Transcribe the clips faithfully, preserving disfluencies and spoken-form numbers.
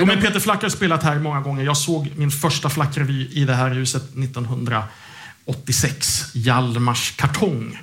Men, men Peter Flack har spelat här många gånger. Jag såg min första Flackrevy i det här huset nittonhundraåttiosex, Hjalmars kartong.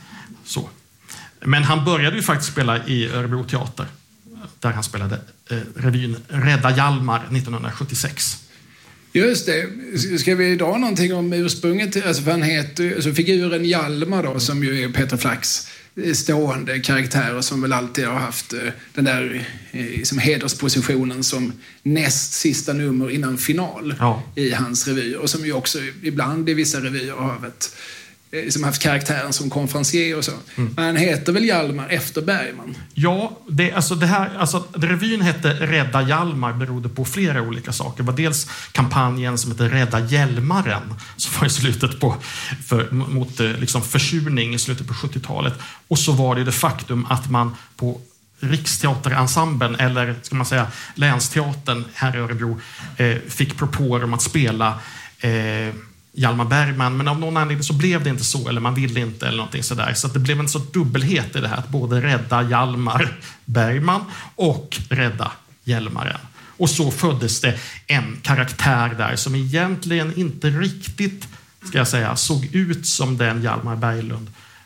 Så. Men han började ju faktiskt spela i Örebro teater, där han spelade eh, revyn Rädda Hjalmar nittonhundrasjuttiosex. Just det. Ska vi dra någonting om ursprunget? Alltså, för han heter, alltså figuren Hjalmar då, som ju är Peter Flacks stående karaktärer, som väl alltid har haft den där liksom, hederspositionen som näst sista nummer innan final, ja, i hans revyer. Och som ju också ibland i vissa revyer har ett, som haft karaktären som konferencier och så. Mm. Men han heter väl Hjalmar efter Bergman? Ja, det, alltså det här, alltså, revyn hette Rädda Hjalmar berodde på flera olika saker. Det var dels kampanjen som hette Rädda Hjälmaren, som var i slutet på, för, mot liksom, försurning i slutet på sjuttiotalet. Och så var det det faktum att man på Riksteaterensemblen, eller ska man säga Länsteatern här i Örebro, eh, fick propåer om att spela eh, Hjalmar Bergman, men av någon anledning så blev det inte så, eller man ville inte eller någonting sådär. Så att det blev en så dubbelhet i det här, att både rädda Hjalmar Bergman och rädda Hjälmaren. Och så föddes det en karaktär där som egentligen inte riktigt, ska jag säga, såg ut som den Hjalmar Berglund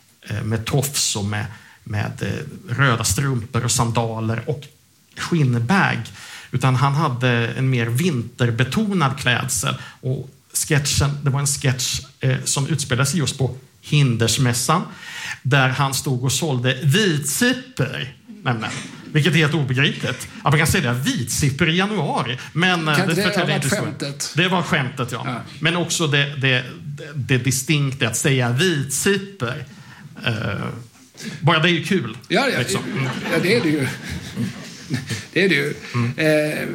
med tofs och med, med röda strumpor och sandaler och skinnbag, utan han hade en mer vinterbetonad klädsel. Och sketchen, det var en sketch eh, som utspelades just på Hindersmässan, där han stod och sålde vitsipper, nämligen, vilket är helt obegripligt. Ja, man kan säga det, vitsipper i januari, men kan det, det, det, var skämtet? det var skämtet, ja. ja. Men också det, det, det, det distinkta att säga vitsipper. Eh, bara det är ju kul. Ja, ja, liksom. ja, det är det ju. Det är det ju. Mm. Eh,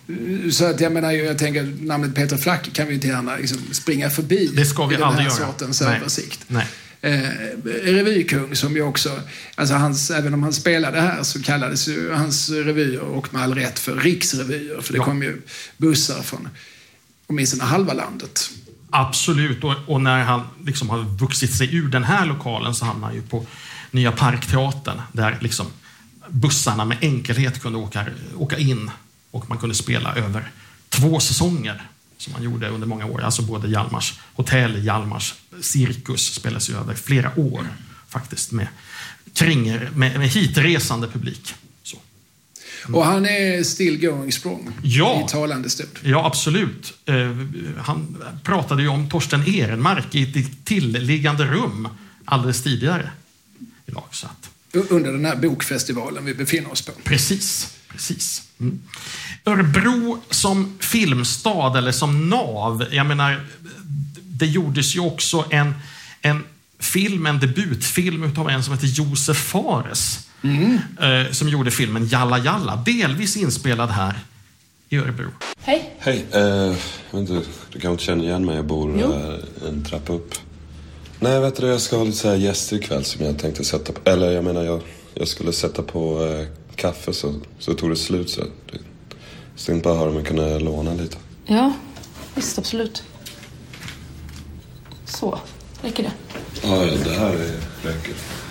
så att jag menar, jag tänker namnet Peter Flack kan vi inte gärna liksom springa förbi. Det ska vi i den aldrig här göra. Sortens översikt. Nej. Eh, revykung som ju också, alltså hans, även om han spelade här så kallades ju hans revyer, och med all rätt, för riksrevyer, för det ja. kom ju bussar från åtminstone halva landet. Absolut, och, och när han liksom har vuxit sig ur den här lokalen så hamnar han ju på Nya Parkteatern, där liksom bussarna med enkelhet kunde åka, åka in, och man kunde spela över två säsonger som man gjorde under många år. Alltså både Hjalmars hotell, Hjalmars cirkus spelas ju över flera år faktiskt, med, kring, med, med hitresande publik. Så. Mm. Och han är still going strong, ja, i talande stund. Ja, absolut. Uh, han pratade ju om Torsten Ehrenmark i ett tillliggande rum alldeles tidigare idag, så att under den här bokfestivalen vi befinner oss på. Precis, precis. Mm. Örebro som filmstad eller som nav, jag menar, det gjordes ju också en, en film, en debutfilm utav en som heter Josef Fares, mm. eh, som gjorde filmen Jalla Jalla, delvis inspelad här i Örebro. Hej. Hej, eh, jag vet inte, du kan inte känna igen mig, jag bor eh, en trappa upp. Nej, vet du, jag ska ha lite så här gäster ikväll som jag tänkte sätta på. Eller jag menar, jag, jag skulle sätta på eh, kaffe, så, så tog det slut. Så det, så tänkte bara höra om jag kunde låna lite. Ja, visst, absolut. Så, räcker det? Ja, ja, det här är, räcker.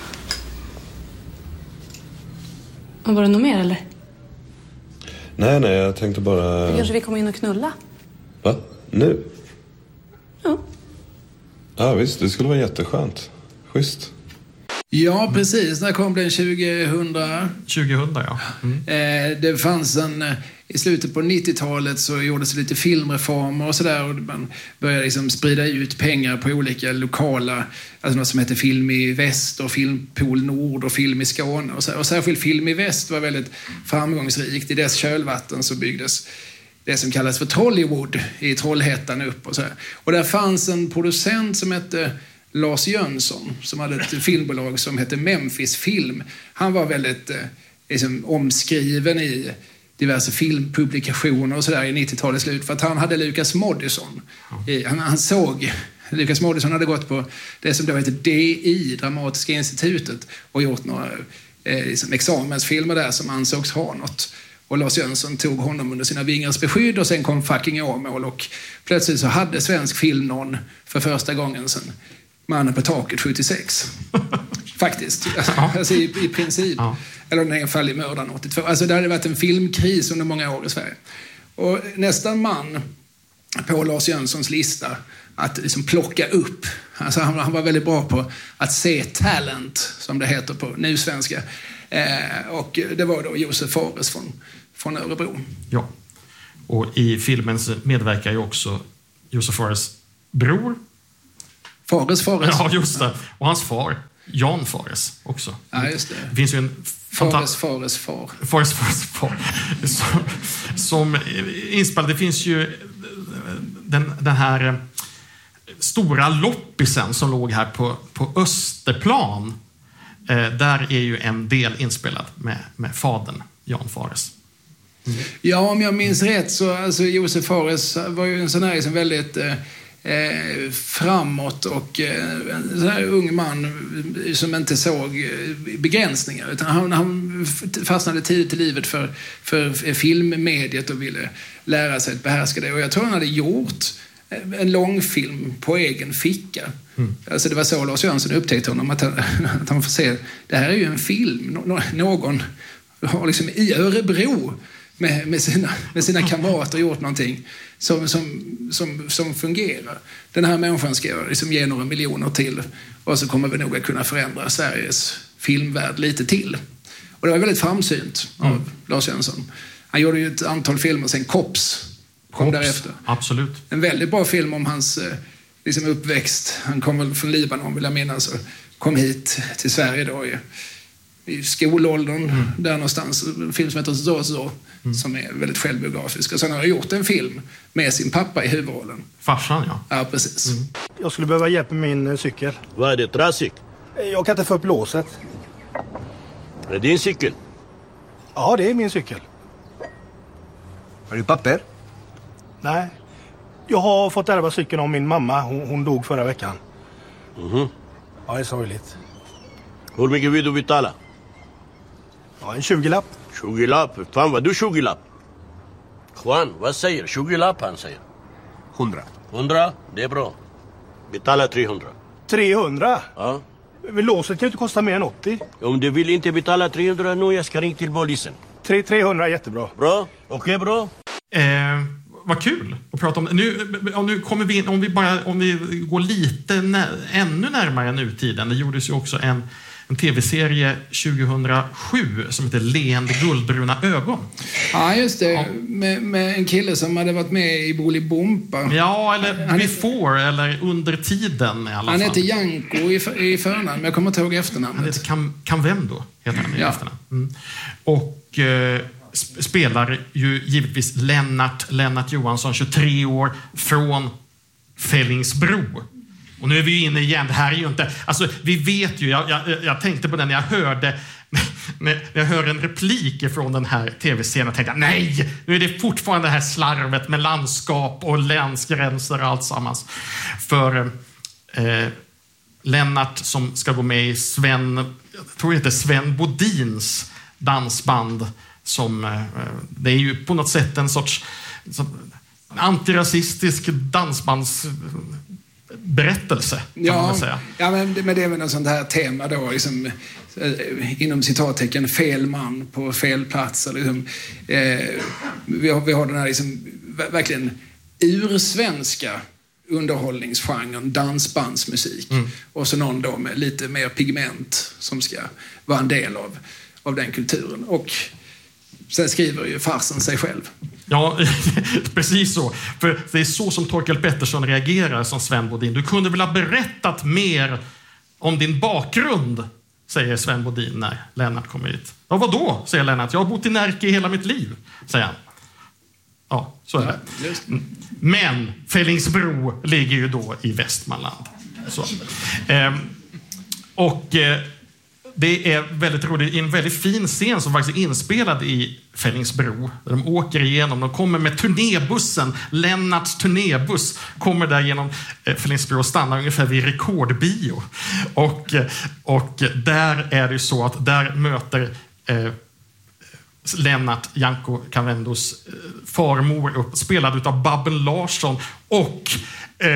Var det något mer, eller? Nej, nej, jag tänkte bara... Du kanske vi kommer in och knulla? Va? Nu? Ja. Ja, visst, det skulle vara jätteskönt. Schysst. Ja, precis. När kom den? tjugohundra? tjugohundra, ja. Mm. Eh, det fanns en... I slutet på nittiotalet så gjordes det lite filmreformer och sådär, och man började liksom sprida ut pengar på olika lokala, alltså något som heter Film i Väst och Filmpool Nord och Film i Skåne och så. Och särskilt Film i Väst var väldigt framgångsrikt. I dess kölvatten så byggdes det som kallas för Trollywood i Trollhättan upp och så. Och där fanns en producent som hette Lars Jönsson, som hade ett filmbolag som hette Memphis Film. Han var väldigt eh, liksom, omskriven i diverse filmpublikationer och sådär i nittiotalets slut, för att han hade Lukas Moodysson. Han, han såg, Lukas Moodysson hade gått på det som då heter D I, Dramatiska institutet, och gjort några eh, liksom examensfilmer där som ansågs ha något. Och Lars Jönsson tog honom under sina vingars beskydd, och sen kom Fucking Åmål, och plötsligt så hade svensk film någon för första gången sedan Mannen på taket sjuttiosex. Faktiskt. Ja. Alltså i, i princip. Ja. Eller den fall i Mördaren åttiotvå. Alltså det hade varit en filmkris under många år i Sverige. Och nästan man på Lars Jönssons lista att liksom plocka upp. Alltså han, han var väldigt bra på att se talent, som det heter på nysvenska. Eh, och det var då Josef Fares från, från Örebro. Ja, och i filmen medverkar ju också Josef Fares bror. Fares Fares. Ja, just det. Och hans far, Jan Fares också. Ja, just det. Det finns ju en Fares Fares far. Fares Fares far. Som, som inspelad. Det finns ju den, den här stora loppisen som låg här på, på Österplan. Eh, där är ju en del inspelad med, med fadern, Jan Fares. Mm. Ja, om jag minns rätt så alltså Josef Fares var ju en sån här som väldigt eh, eh, framåt och eh, en sån här ung man som inte såg begränsningar, utan han, han fastnade tidigt i livet för, för filmmediet och ville lära sig att behärska det. Och jag tror han hade gjort en långfilm på egen ficka. Mm. Alltså det var så Lars Jönsson upptäckte honom, att han, att han får se, det här är ju en film. Nå, någon har liksom i Örebro med, med, sina, med sina kamrater gjort någonting som, som, som, som fungerar. Den här människan ska liksom ge några miljoner till och så kommer vi nog att kunna förändra Sveriges filmvärld lite till. Och det var väldigt framsynt av mm. Lars Jönsson. Han gjorde ju ett antal filmer, sen Kops kom Kops, därefter. Absolut. En väldigt bra film om hans liksom, uppväxt. Han kom väl från Libanon, vill jag minnas, och kom hit till Sverige då i, i skolåldern, mm. där någonstans. En film som heter Zozo, mm. som är väldigt självbiografisk. Och sen har han gjort en film med sin pappa i huvudrollen. Farsan, ja. Ja, precis. Mm. Jag skulle behöva hjälp med min cykel. Vad är det, trasig? Jag kan inte få upp låset. Är det din cykel? Ja, det är min cykel. Har du papper? Nej. Jag har fått ärva cykeln av min mamma. Hon, hon dog förra veckan. Mhm. Ja, det är sorgligt. Hur mycket vill du betala? Ja, en tjugo-lapp. tjugo-lapp? Fan vad du tjugo-lapp? Juan, vad säger? tjugo-lapp han säger. Hundra. hundra? Det är bra. Betala trehundra. trehundra? Ja. Men låset kan ju inte kosta mer än åttio. Om du vill inte betala trehundra nu, jag ska ringa till polisen. Tre, trehundra är jättebra. Bra? Okej, okay, bra. Eh, vad kul att prata om det. Nu, nu kommer vi in, om vi, bara, om vi går lite nä, ännu närmare nutiden. Det gjordes ju också en, en tv-serie tjugohundrasju som heter Leende guldbruna ögon. Ja, just det. Ja. Med, med en kille som hade varit med i Bolibompa. Ja, eller han before, är, eller under tiden i alla han fall. heter Janko i, i förnamn, men jag kommer inte ihåg efternamnet. Han heter Cam, Camvendo, heter han i ja. efternamn. Mm. Och eh, spelar ju givetvis Lennart, Lennart Johansson, tjugotre år, från Fellingsbro. Och nu är vi inne igen, det här är ju inte... Alltså, vi vet ju, jag, jag, jag tänkte på den när jag hörde... När jag hör en replik från den här tv-serien och tänkte jag, nej, nu är det fortfarande det här slarvet med landskap och länsgränser och allt sammans. För eh, Lennart som ska gå med i Sven, jag tror det heter Sven Bodins dansband, som eh, det är ju på något sätt en sorts så, antirasistisk dansbandsberättelse, kan ja, man väl säga. Ja, men det, men det är väl något sånt här tema då, liksom, inom citattecken fel man på fel plats. Liksom, eh, vi, har, vi har den här liksom, verkligen ursvenska underhållningsgenren, dansbandsmusik. Mm. Och så någon då med lite mer pigment som ska vara en del av, av den kulturen. Och sen skriver ju farsen sig själv. Ja, precis så. För det är så som Torkel Pettersson reagerar som Sven Bodin. Du kunde väl ha berättat mer om din bakgrund, säger Sven Bodin när Lennart kommer hit. Ja, vad då, säger Lennart. Jag har bott i Närke hela mitt liv, säger han. Ja, så är det. Ja, men Fellingsbro ligger ju då i Västmanland. Så. Ehm, och eh, det är väldigt roligt. En väldigt fin scen som faktiskt är inspelad i Fellingsbro. De åker igenom, de kommer med turnébussen. Lennarts turnébuss kommer där genom Fellingsbro och stannar ungefär vid Rekordbio. Och, och där är det så att där möter eh, Lennart Janko Cavendos eh, farmor upp, spelad av Babben Larsson och eh,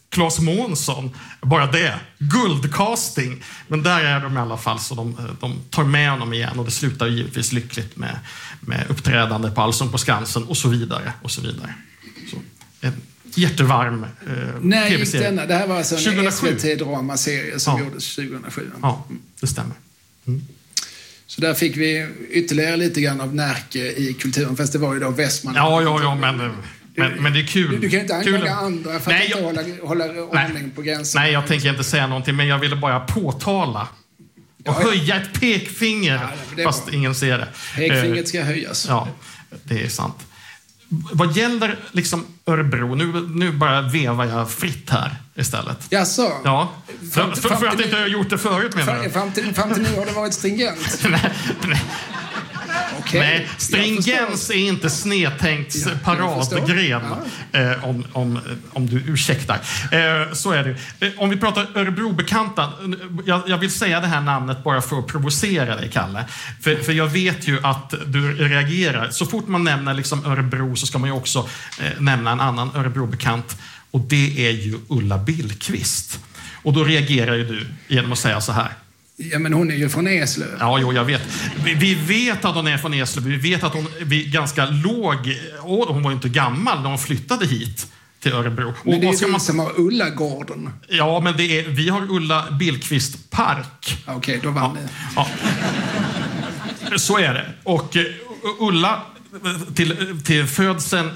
Claes Månsson, bara det. Guldcasting. Men där är de i alla fall, så de, de tar med honom igen och det slutar givetvis lyckligt med, med uppträdande på Allsång på Skansen och så vidare. Och så vidare. Så, en jättevarm eh, Nej, tv-serie. denna. Det här var alltså en tjugohundrasju. S V T-dramaserie som Ja. gjordes tjugohundrasju. Ja, det stämmer. Mm. Så där fick vi ytterligare lite grann av Närke i kulturen, fast det var ju då Västman. Ja, ja, ja, men... Men, men det är kul. Du, du kan inte anklaga kul. andra för Nej, att inte jag, hålla, hålla ordning på gränsen. Nej, jag tänker inte säga någonting, men jag ville bara påtala och Ja, ja. höja ett pekfinger, Ja, det är fast bra. ingen ser det. Pekfingret ska höjas. Ja, det är sant. Vad gäller liksom Örebro, nu, nu bara vevar jag fritt här istället. Jaså? Ja, för, Fram- för, fram för att till- inte jag har gjort det förut, menar Fram, du? fram, till, fram till nu har det varit stringent. nej, nej, Okej, nej, jag stringens förstår. är inte snedtänkt Ja, jag paradgren, förstår. eh, om, om, om du ursäktar. Eh, så är det. Eh, om vi pratar Örebro-bekanta, jag, jag vill säga det här namnet bara för att provocera dig, Kalle. För, för jag vet ju att du reagerar. Så fort man nämner liksom Örebro så ska man ju också eh, nämna en annan Örebro-bekant. Och det är ju Ulla Billqvist. Och då reagerar ju du genom att säga så här. Ja, men hon är ju från Eslöv. Ja, jo, jag vet. Vi, vi vet att hon är från Eslöv. Vi vet att hon är ganska låg. Och hon var ju inte gammal när hon flyttade hit till Örebro. Men Och det är vad ju ska vi man... som har Ullagården. Ja, men det är, vi har Ulla Billqvist Park. Okej, okay, då vann ni. Ja. Så är det. Och uh, Ulla, till, till födseln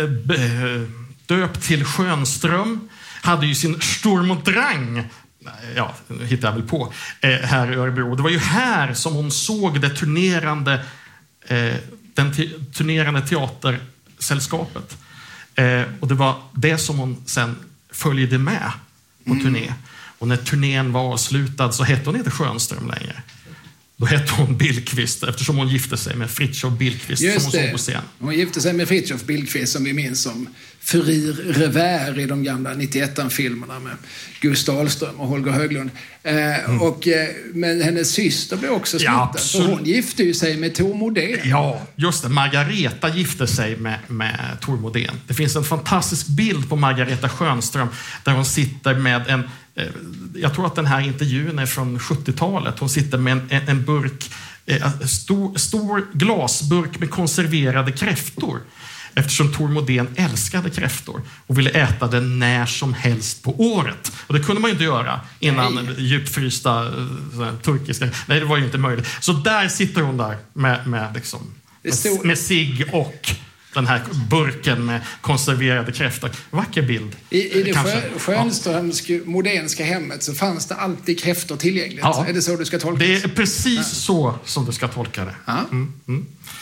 uh, döpt till Schönström, hade ju sin Sturm och Drang, ja, nu hittar jag väl på, eh, här i Örebro. Det var ju här som hon såg det turnerande, eh, den te- turnerande teatersällskapet. Eh, och det var det som hon sen följde med på Mm. turné. Och när turnén var avslutad så hette hon inte Schönström längre. Då hette hon Billqvist, eftersom hon gifte sig med Fritiof Billqvist som hon Just såg på det. scen. Hon gifte sig med Fritiof Billqvist som vi minns som Furir Revär i de gamla nittioett-filmerna med Gust Ahlström och Holger Höglund. Eh, Mm. och, eh, men hennes syster blev också smittad. Ja, för absolut. hon gifte ju sig med Tor Modén. Ja, just det. Margareta gifte sig med, med Tor Modén. Det finns en fantastisk bild på Margareta Schönström där hon sitter med en... Eh, jag tror att den här intervjun är från sjuttiotalet. Hon sitter med en, en, en burk, eh, stor, stor glasburk med konserverade kräftor. Eftersom Tor Modén älskade kräftor och ville äta den när som helst på året. Och det kunde man ju inte göra innan Nej. djupfrysta eh, turkiska... Nej, det var ju inte möjligt. Så där sitter hon där med, med, liksom, Det stod- med, med cigg och den här burken med konserverade kräftor. Vacker bild. I, i det Kanske. Sjö, Schönströmska Modénska hemmet så fanns det alltid kräftor tillgängligt. Ja. Är det så du ska tolka Det är precis så som du ska tolka det. Ja. Mm, mm.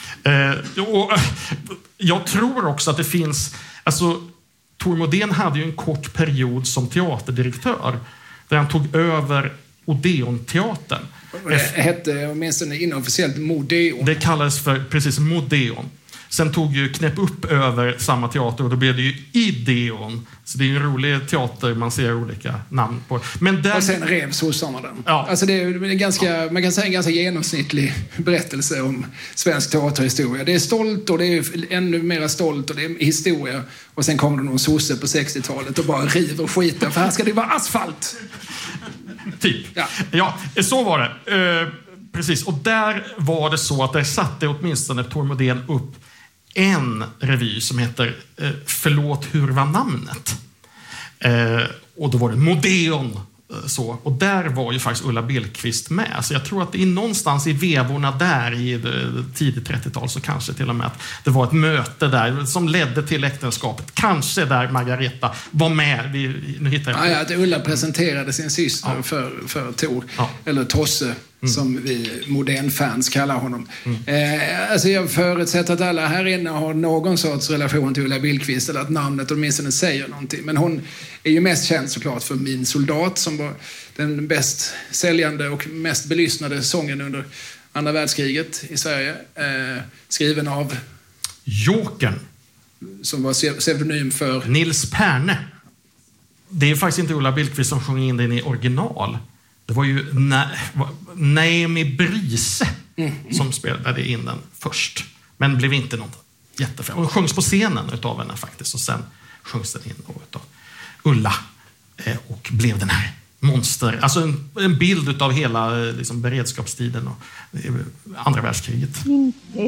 Eh, och, eh, jag tror också att det finns... Alltså, Tor Modén hade ju en kort period som teaterdirektör där han tog över Odeonteatern. Och det hette åtminstone inofficiellt Modeon. Det kallades för precis Modeon. Sen tog ju Knäpp upp över samma teater och då blev det ju Ideon. Så det är ju en rolig teater, man ser olika namn på. Men där... Och sen rev sossarna den. Ja. Alltså det är en ganska, man kan säga en ganska genomsnittlig berättelse om svensk teaterhistoria. Det är stolt och det är ännu mer stolt och det är historia. Och sen kommer det någon sosse på sextiotalet och bara river skiten för här ska det vara asfalt. Typ. Ja. Ja, så var det. Eh, precis. Och där var det så att där satte åtminstone Tor Modén upp en revy som heter eh, Förlåt, hur var namnet? Eh, och då var det Modeon. eh, Så. Och där var ju faktiskt Ulla Billqvist med. Så jag tror att det är någonstans i vevorna där i det tidigt trettiotal så kanske till och med att det var ett möte där som ledde till äktenskapet. Kanske där Margareta var med. Vi, nu hittar jag. Ja, ja, att Ulla presenterade sin syster Ja. för, för Tor. Ja. Eller Tosse, som vi Modén-fans kallar honom. Eh, alltså jag förutsätter att alla här inne har någon sorts relation till Ulla Billqvist eller att namnet åtminstone säger någonting. Men hon är ju mest känd såklart för Min soldat som var den bäst säljande och mest belyssnade sången under andra världskriget i Sverige. Eh, skriven av, Jokern. som var pseudonym för... Nils Perne. Det är faktiskt inte Ulla Billqvist som sjöng in den i original. Det var ju Na- Naomi Brise Mm. som spelade in den först. Men blev inte någon jättefram. Och sjöngs på scenen utav henne faktiskt. Och sen sjöngs den in av Ulla eh, och blev den här monster, alltså en, en bild av hela liksom, beredskapstiden och eh, andra världskriget.